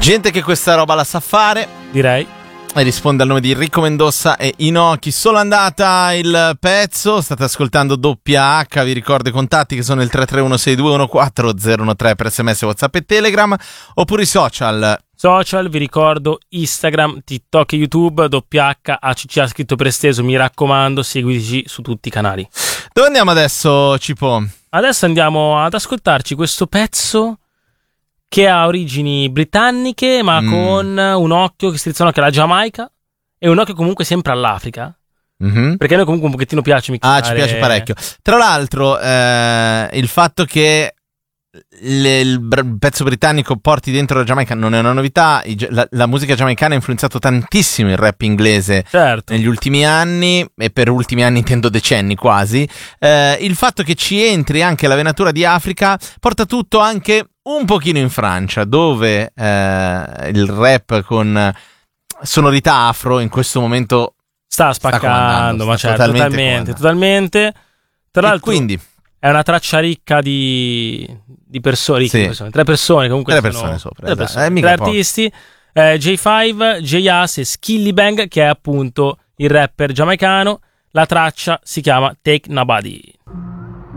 Gente che questa roba la sa fare, direi. e risponde al nome di Enrico Mendoza e Inoki. Solo andata il pezzo, state ascoltando Doppia H, vi ricordo i contatti che sono il 331-6214-013 per SMS, WhatsApp e Telegram, oppure i social, vi ricordo Instagram, TikTok e YouTube, WHACC scritto per esteso, mi raccomando, seguiteci su tutti i canali. Dove andiamo adesso, Cipo? Adesso andiamo ad ascoltarci questo pezzo che ha origini britanniche, ma con un occhio che strizza un occhio alla Giamaica e un occhio comunque sempre all'Africa. Perché a noi comunque un pochettino piace mixare. Ci piace parecchio. Tra l'altro, il fatto che il pezzo britannico porti dentro la Giamaica non è una novità. La musica giamaicana ha influenzato tantissimo il rap inglese, certo, negli ultimi anni, e per ultimi anni intendo decenni quasi. Il fatto che ci entri anche la venatura di Africa porta tutto anche un pochino in Francia, dove il rap con sonorità afro in questo momento sta spaccando, ma certo, totalmente. Tra l'altro, quindi è una traccia ricca di persone, tre persone comunque. Tre persone sopra, tre artisti, J5, J-As e Skilly Bang, che è appunto il rapper giamaicano. La traccia si chiama Take Nobody.